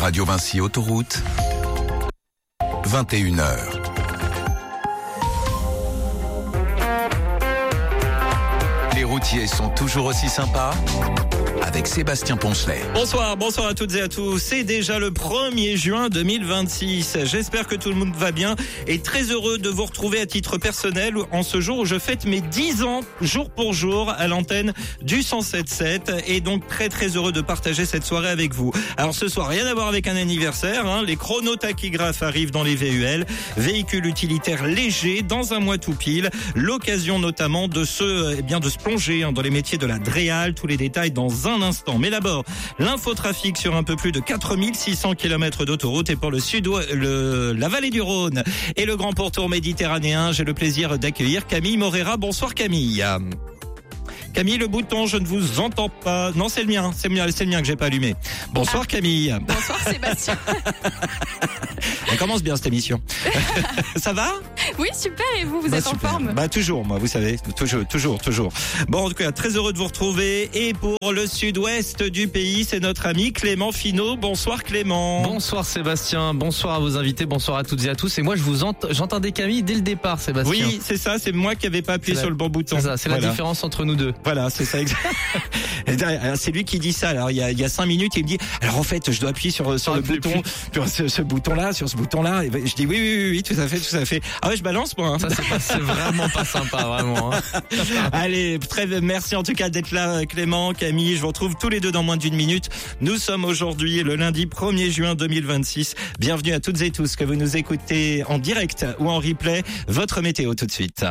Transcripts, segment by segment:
Radio Vinci Autoroute, 21h. Les routiers sont toujours aussi sympas avec Sébastien Poncelet. Bonsoir à toutes et à tous. C'est déjà le 1er juin 2026. J'espère que tout le monde va bien et très heureux de vous retrouver à titre personnel en ce jour où je fête mes 10 ans jour pour jour à l'antenne du 107.7 et donc très heureux de partager cette soirée avec vous. Alors ce soir, rien à voir avec un anniversaire, les chronotachygraphes arrivent dans les VUL, véhicules utilitaires légers dans un mois tout pile, l'occasion notamment de se plonger dans les métiers de la DREAL, tous les détails dans un instant. Mais d'abord, l'infotrafic sur un peu plus de 4600 km d'autoroute et pour le sud, la vallée du Rhône et le grand pourtour méditerranéen. J'ai le plaisir d'accueillir Camille Morera. Bonsoir Camille. Camille, le bouton, je ne vous entends pas. Non, c'est le mien que j'ai pas allumé. Bonsoir Camille. Bonsoir Sébastien. Elle commence bien cette émission. Ça va ? Oui, super. Et vous êtes super. En forme ? Toujours, moi, vous savez, toujours. Bon, en tout cas, très heureux de vous retrouver. Et pour le sud-ouest du pays, c'est notre ami Clément Finot. Bonsoir Clément. Bonsoir Sébastien. Bonsoir à vos invités. Bonsoir à toutes et à tous. Et moi, j'entendais Camille dès le départ, Sébastien. Oui, c'est ça. C'est moi qui n'avais pas appuyé sur le bon bouton. C'est ça. C'est la différence entre nous deux. Voilà, c'est ça. Alors, c'est lui qui dit ça. Alors il y a 5 minutes, il me dit alors en fait je dois appuyer sur le bouton, sur ce bouton-là. Et je dis oui, tout à fait. Ah ouais, je balance moi. Ça c'est vraiment pas sympa, vraiment. Allez, merci en tout cas d'être là, Clément, Camille. Je vous retrouve tous les deux dans moins d'une minute. Nous sommes aujourd'hui le lundi 1er juin 2026. Bienvenue à toutes et tous que vous nous écoutez en direct ou en replay. Votre météo tout de suite.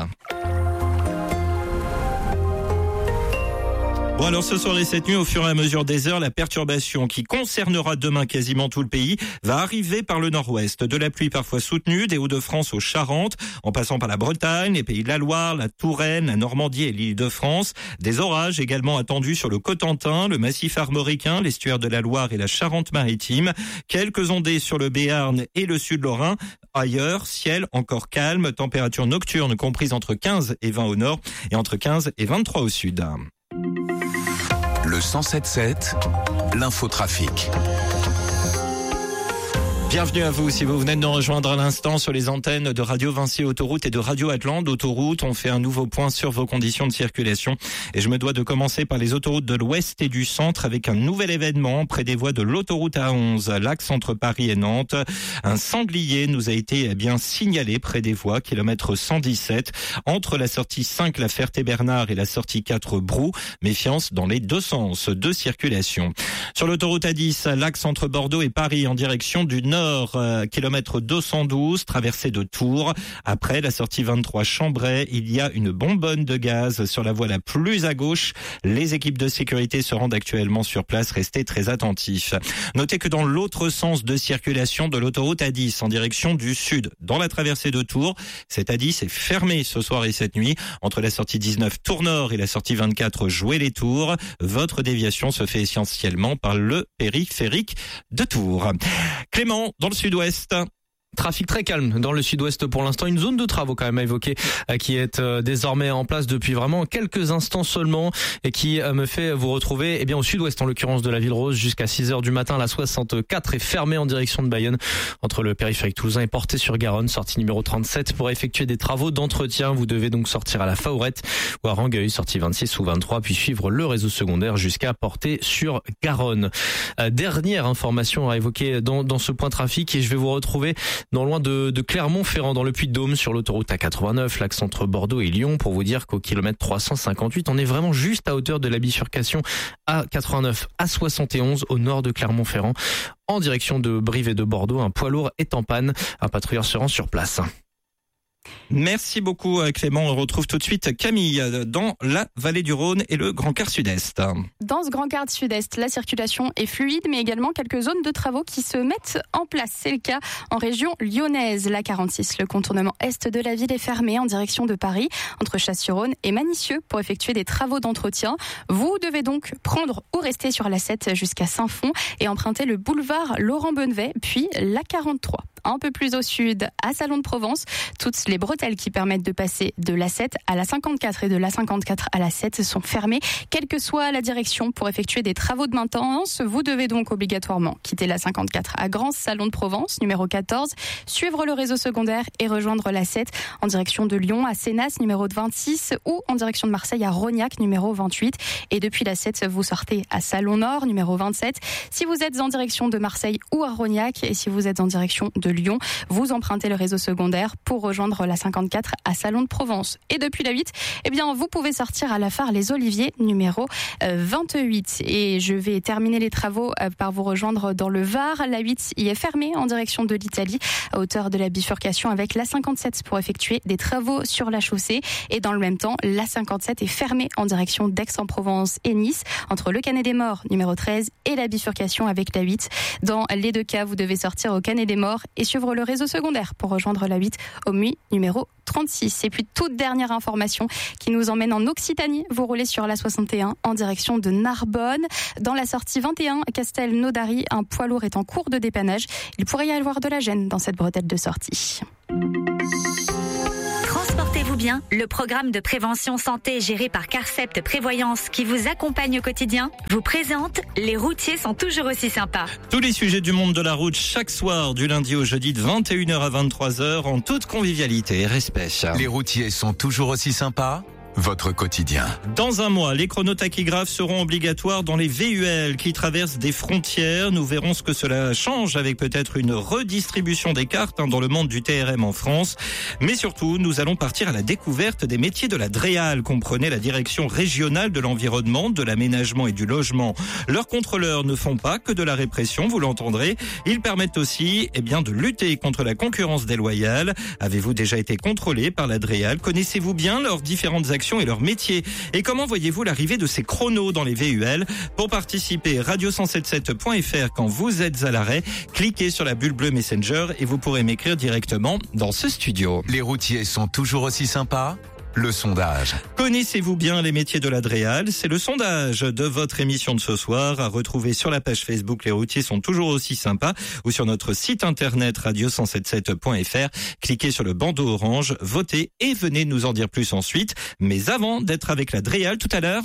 Bon alors ce soir et cette nuit, au fur et à mesure des heures, la perturbation qui concernera demain quasiment tout le pays va arriver par le nord-ouest. De la pluie parfois soutenue, des Hauts-de-France aux Charentes, en passant par la Bretagne, les Pays de la Loire, la Touraine, la Normandie et l'Île-de-France. Des orages également attendus sur le Cotentin, le massif armoricain, l'estuaire de la Loire et la Charente-Maritime. Quelques ondées sur le Béarn et le sud lorrain. Ailleurs, ciel encore calme, température nocturne comprise entre 15 et 20 au nord et entre 15 et 23 au sud. Le 107.7, l'infotrafic. Bienvenue à vous si vous venez de nous rejoindre à l'instant sur les antennes de Radio Vinci Autoroute et de Radio Atlante Autoroute. On fait un nouveau point sur vos conditions de circulation et je me dois de commencer par les autoroutes de l'Ouest et du Centre avec un nouvel événement près des voies de l'autoroute A11, l'axe entre Paris et Nantes. Un sanglier nous a été signalé près des voies, kilomètre 117, entre la sortie 5 La Ferté-Bernard et la sortie 4 Brou. Méfiance dans les deux sens de circulation. Sur l'autoroute A10, l'axe entre Bordeaux et Paris en direction du nord. Kilomètre 212, traversée de Tours. Après la sortie 23 Chambray, il y a une bonbonne de gaz sur la voie la plus à gauche. Les équipes de sécurité se rendent actuellement sur place. Restez très attentifs. Notez que dans l'autre sens de circulation de l'autoroute A10 en direction du sud, dans la traversée de Tours, cette A10 est fermée ce soir et cette nuit. Entre la sortie 19 Tours Nord et la sortie 24 Jouer-les-Tours, votre déviation se fait essentiellement par le périphérique de Tours. Clément, dans le sud-ouest. Trafic très calme dans le sud-ouest pour l'instant. Une zone de travaux quand même à évoquer qui est désormais en place depuis vraiment quelques instants seulement et qui me fait vous retrouver au sud-ouest en l'occurrence de la Ville-Rose jusqu'à 6h du matin. La 64 est fermée en direction de Bayonne entre le périphérique toulousain et Portée-sur-Garonne. Sortie numéro 37 pour effectuer des travaux d'entretien. Vous devez donc sortir à la Faourette ou à Rangueil, sortie 26 ou 23 puis suivre le réseau secondaire jusqu'à Portée-sur-Garonne. Dernière information à évoquer dans ce point trafic et je vais vous retrouver non loin de Clermont-Ferrand dans le Puy-de-Dôme sur l'autoroute A89, l'axe entre Bordeaux et Lyon, pour vous dire qu'au kilomètre 358, on est vraiment juste à hauteur de la bifurcation A89 à 71 au nord de Clermont-Ferrand. En direction de Brive et de Bordeaux, un poids lourd est en panne. Un patrouilleur se rend sur place. Merci beaucoup Clément. On retrouve tout de suite Camille dans la vallée du Rhône et le Grand Quart Sud-Est. Dans ce Grand Quart Sud-Est, la circulation est fluide, mais également quelques zones de travaux qui se mettent en place. C'est le cas en région lyonnaise. La 46, le contournement est de la ville est fermé en direction de Paris, entre Chasse-sur-Rhône et Manicieux, pour effectuer des travaux d'entretien. Vous devez donc prendre ou rester sur la 7 jusqu'à Saint-Fond et emprunter le boulevard Laurent Bonnevet, puis la 43. un peu plus au sud, à Salon de Provence. Toutes les bretelles qui permettent de passer de l'A7 à la 54 et de la 54 à la 7 sont fermées, quelle que soit la direction, pour effectuer des travaux de maintenance. Vous devez donc obligatoirement quitter la 54 à Grand Salon de Provence, numéro 14, suivre le réseau secondaire et rejoindre la 7 en direction de Lyon à Sénas, numéro 26, ou en direction de Marseille à Rognac, numéro 28. Et depuis la 7, vous sortez à Salon Nord, numéro 27. Si vous êtes en direction de Marseille ou à Rognac, et si vous êtes en direction de Lyon, vous empruntez le réseau secondaire pour rejoindre la 54 à Salon de Provence. Et depuis la 8, eh bien, vous pouvez sortir à la Phare Les Oliviers, numéro 28. Et je vais terminer les travaux par vous rejoindre dans le Var. La 8 y est fermée en direction de l'Italie, à hauteur de la bifurcation avec la 57 pour effectuer des travaux sur la chaussée. Et dans le même temps, la 57 est fermée en direction d'Aix-en-Provence et Nice, entre le Canet des Morts, numéro 13, et la bifurcation avec la 8. Dans les deux cas, vous devez sortir au Canet des Morts et suivre le réseau secondaire pour rejoindre la 8 au MUI, numéro 36. Et puis, toute dernière information qui nous emmène en Occitanie. Vous roulez sur la 61 en direction de Narbonne. Dans la sortie 21, Castelnaudary, un poids lourd est en cours de dépannage. Il pourrait y avoir de la gêne dans cette bretelle de sortie. Transportez-vous bien, le programme de prévention santé géré par Carcept Prévoyance qui vous accompagne au quotidien vous présente Les routiers sont toujours aussi sympas. Tous les sujets du monde de la route chaque soir du lundi au jeudi de 21h à 23h en toute convivialité et respect. Les routiers sont toujours aussi sympas. Votre quotidien. Dans un mois, les chronotachygraphes seront obligatoires dans les VUL qui traversent des frontières. Nous verrons ce que cela change avec peut-être une redistribution des cartes dans le monde du TRM en France. Mais surtout, nous allons partir à la découverte des métiers de la DREAL, comprenez la Direction Régionale de l'Environnement, de l'Aménagement et du Logement. Leurs contrôleurs ne font pas que de la répression, vous l'entendrez. Ils permettent aussi de lutter contre la concurrence déloyale. Avez-vous déjà été contrôlé par la DREAL? Connaissez-vous bien leurs différentes actions et leur métier? Et comment voyez-vous l'arrivée de ces chronos dans les VUL? Pour participer, radio177.fr quand vous êtes à l'arrêt, cliquez sur la bulle bleue Messenger et vous pourrez m'écrire directement dans ce studio. Les routiers sont toujours aussi sympas? Le sondage. Connaissez-vous bien les métiers de la DREAL? C'est le sondage de votre émission de ce soir à retrouver sur la page Facebook Les routiers sont toujours aussi sympas ou sur notre site internet radio177.fr. Cliquez sur le bandeau orange, votez et venez nous en dire plus ensuite. Mais avant d'être avec la DREAL tout à l'heure,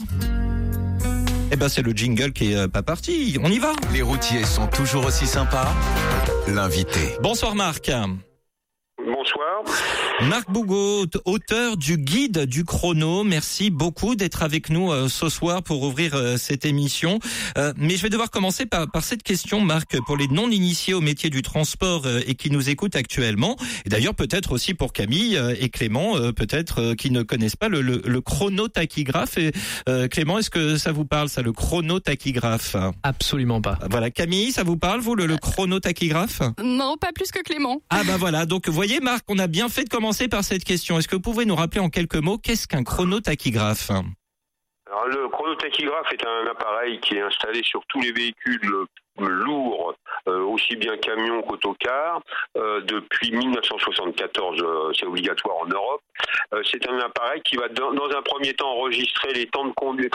c'est le jingle qui est pas parti. On y va. Les routiers sont toujours aussi sympas. L'invité. Bonsoir Marc. Bonsoir. Marc Bougaud, auteur du guide du chrono. Merci beaucoup d'être avec nous ce soir pour ouvrir cette émission. Mais je vais devoir commencer par cette question, Marc, pour les non-initiés au métier du transport et qui nous écoutent actuellement. Et d'ailleurs, peut-être aussi pour Camille et Clément, peut-être qui ne connaissent pas le chronotachygraphe. Clément, est-ce que ça vous parle, ça, le chronotachygraphe? Absolument pas. Voilà. Camille, ça vous parle, vous, le chronotachygraphe? Non, pas plus que Clément. Ah voilà. Donc, vous voyez, Marc, on a bien fait de commencer par cette question. Est-ce que vous pouvez nous rappeler en quelques mots qu'est-ce qu'un chronotachygraphe? Alors, le chronotachygraphe est un appareil qui est installé sur tous les véhicules lourds, aussi bien camions qu'autocars, depuis 1974, c'est obligatoire en Europe. C'est un appareil qui va dans un premier temps enregistrer les temps de conduite,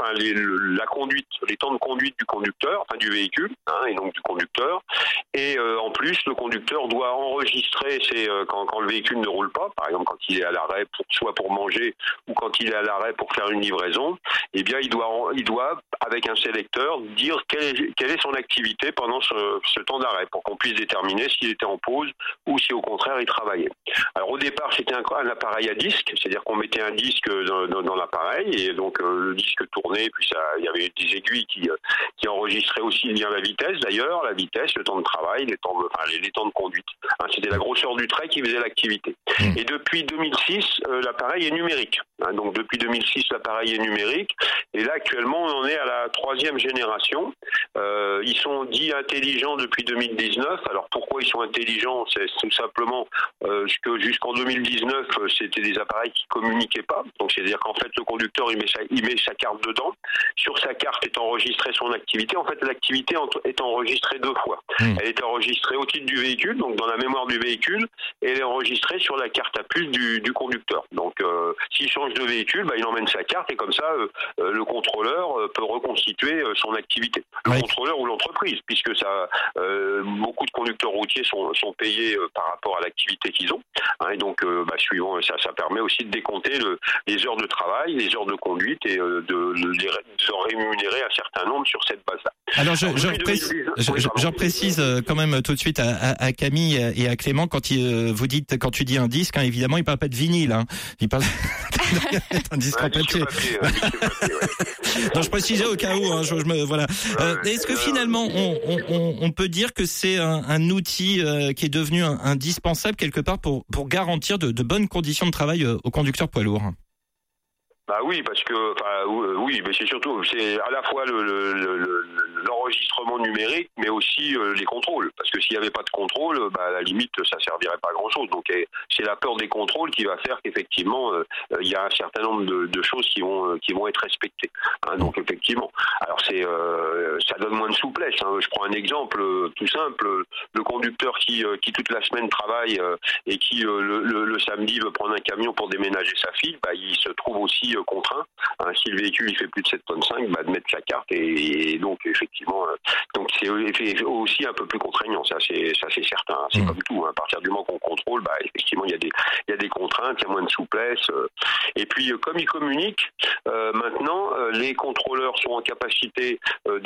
les temps de conduite du conducteur, du véhicule, et donc du conducteur. Et en plus, le conducteur doit enregistrer quand le véhicule ne roule pas, par exemple quand il est à l'arrêt soit pour manger ou quand il est à l'arrêt pour faire une livraison. Eh bien, il doit avec un sélecteur dire quelle est son activité pendant ce temps d'arrêt pour qu'on puisse déterminer s'il était en pause ou si au contraire il travaillait. Alors au départ c'était un appareil à disque, c'est-à-dire qu'on mettait un disque dans l'appareil et donc le disque tournait, puis il y avait des aiguilles qui enregistraient aussi bien la vitesse d'ailleurs, le temps de travail, les temps de conduite. C'était la grosseur du trait qui faisait l'activité. Et depuis 2006 l'appareil est numérique. Donc depuis 2006 l'appareil est numérique et là actuellement on en est à la 3e génération. Ils sont dits intelligents depuis 2019. Alors pourquoi ils sont intelligents? C'est tout simplement que jusqu'en 2019 c'était des appareils qui communiquaient pas. Donc c'est-à-dire qu'en fait le conducteur il met sa carte dedans. Sur sa carte est enregistrée son activité. En fait l'activité est enregistrée 2 fois. Elle est enregistrée au titre du véhicule, donc dans la mémoire du véhicule, et elle est enregistrée sur la carte à puce du conducteur. Donc s'il change de véhicule, il emmène sa carte et comme ça le contrôleur peut reconstituer son activité. Le contrôleur ou l'entreprise, puisque ça beaucoup de conducteurs routiers sont payés par rapport à l'activité qu'ils ont. Et donc, suivant ça permet aussi de décompter les heures de travail, les heures de conduite et de les rémunérer un certain nombre sur cette base-là. Alors, je précise quand même tout de suite à Camille et à Clément, quand tu dis un disque, évidemment, il parle pas de vinyle, il parle d'un disque en papier. Non, je précisais au cas où, voilà. Est-ce que finalement, on peut dire que c'est un outil qui est devenu indispensable quelque part pour garantir de bonnes conditions de travail aux conducteurs poids lourds? Oui, parce que, oui, mais c'est à la fois l'enregistrement numérique, mais aussi les contrôles. Parce que s'il n'y avait pas de contrôle, à la limite, ça servirait pas à grand chose. Donc, c'est la peur des contrôles qui va faire qu'effectivement, il y a un certain nombre de choses qui vont être respectées. Donc, effectivement. Alors, ça donne moins de souplesse. Je prends un exemple tout simple. Le conducteur qui toute la semaine travaille et qui le samedi veut prendre un camion pour déménager sa fille, il se trouve aussi contraint. Si le véhicule il fait plus de 7,5 tonnes, de mettre sa carte et donc effectivement, donc c'est aussi un peu plus contraignant. Ça c'est certain. C'est comme tout. À partir du moment qu'on contrôle, effectivement il y a des contraintes, il y a moins de souplesse. Et puis comme ils communiquent, maintenant les contrôleurs sont en capacité